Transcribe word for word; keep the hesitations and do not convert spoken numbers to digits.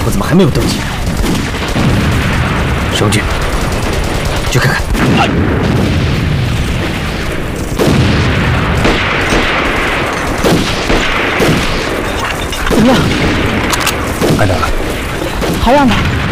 伙怎么还没有动静？兄弟，去看看。 怎么样？ 安德， 还让他？